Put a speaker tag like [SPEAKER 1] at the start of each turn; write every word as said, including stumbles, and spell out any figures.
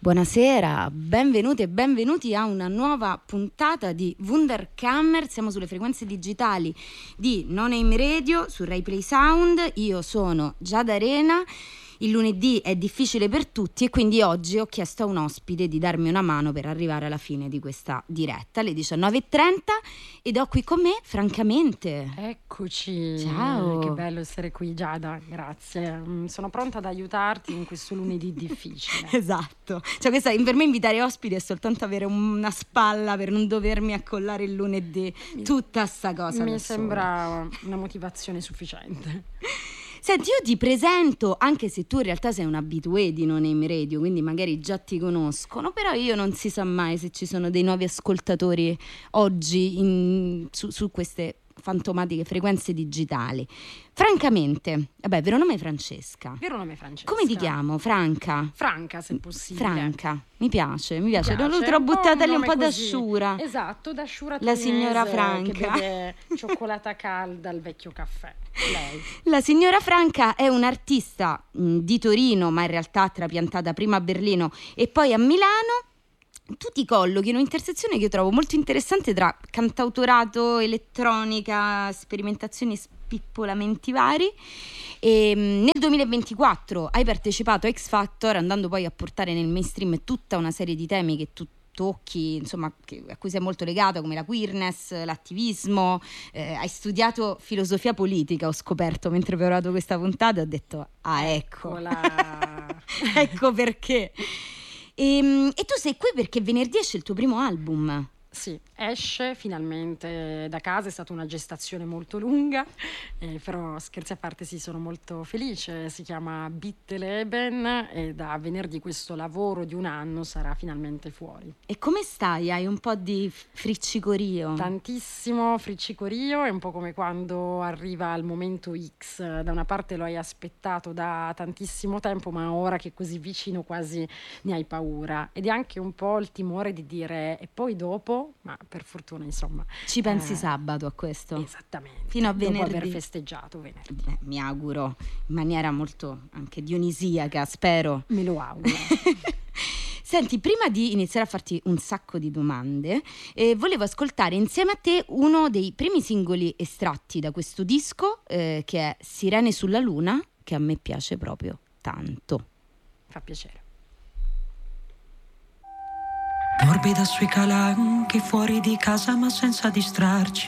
[SPEAKER 1] Buonasera, benvenute e benvenuti a una nuova puntata di Wunderkammer. Siamo sulle frequenze digitali di No Name Radio su Rai Play Sound. Io sono Giada Arena. Il lunedì è difficile per tutti e quindi oggi ho chiesto a un ospite di darmi una mano per arrivare alla fine di questa diretta alle diciannove e trenta ed ho qui con me Francamente.
[SPEAKER 2] Eccoci.
[SPEAKER 1] Ciao.
[SPEAKER 2] Che bello essere qui, Giada, grazie. Mm, Sono pronta ad aiutarti in questo lunedì difficile.
[SPEAKER 1] Esatto, cioè questa, per me invitare ospiti è soltanto avere una spalla per non dovermi accollare il lunedì, tutta sta cosa.
[SPEAKER 2] Mi sembra una motivazione sufficiente.
[SPEAKER 1] Senti, io ti presento, anche se tu in realtà sei un habitué di No Name Radio, quindi magari già ti conoscono, però io non si sa mai se ci sono dei nuovi ascoltatori oggi in, su, su queste fantomatiche frequenze digitali. Francamente, vabbè, vero nome è Francesca.
[SPEAKER 2] Vero nome è Francesca.
[SPEAKER 1] Come ti chiamo? Franca?
[SPEAKER 2] Franca, se possibile.
[SPEAKER 1] Franca, mi piace, mi piace.
[SPEAKER 2] Mi piace.
[SPEAKER 1] Te l'ho buttata lì un po' da
[SPEAKER 2] così.
[SPEAKER 1] Sciura.
[SPEAKER 2] Esatto, da Sciura
[SPEAKER 1] La signora Franca.
[SPEAKER 2] che beve cioccolata calda al vecchio caffè. Lei.
[SPEAKER 1] La signora Franca è un'artista mh, di Torino, ma in realtà trapiantata prima a Berlino e poi a Milano. Tu ti collochi in un'intersezione che io trovo molto interessante tra cantautorato, elettronica, sperimentazioni, spippolamenti vari. E nel duemilaventiquattro hai partecipato a X Factor, andando poi a portare nel mainstream tutta una serie di temi che tu tocchi, insomma, che, a cui sei molto legato, come la queerness, l'attivismo. Eh, hai studiato filosofia politica, ho scoperto mentre ho preparato questa puntata, ho detto ah, ecco, ecco perché. E, e tu sei qui perché venerdì esce il tuo primo album.
[SPEAKER 2] Sì, esce finalmente da casa, è stata una gestazione molto lunga, eh, però scherzi a parte sì, sono molto felice, si chiama Bitte Leben e da venerdì questo lavoro di un anno sarà finalmente fuori.
[SPEAKER 1] E come stai? Hai un po' di friccicorio?
[SPEAKER 2] Tantissimo friccicorio, è un po' come quando arriva il momento X, da una parte lo hai aspettato da tantissimo tempo, ma ora che è così vicino quasi ne hai paura, ed è anche un po' il timore di dire e poi dopo. Ma per fortuna, insomma,
[SPEAKER 1] ci pensi
[SPEAKER 2] eh,
[SPEAKER 1] sabato a questo?
[SPEAKER 2] Esattamente.
[SPEAKER 1] Fino a venerdì.
[SPEAKER 2] Dopo aver festeggiato venerdì.
[SPEAKER 1] Beh, mi auguro in maniera molto anche dionisiaca, spero.
[SPEAKER 2] Me lo auguro.
[SPEAKER 1] Senti, prima di iniziare a farti un sacco di domande, eh, volevo ascoltare insieme a te uno dei primi singoli estratti da questo disco, eh, che è Sirene sulla Luna, che a me piace proprio tanto.
[SPEAKER 2] Fa piacere.
[SPEAKER 3] Morbida sui calanchi, fuori di casa ma senza distrarci.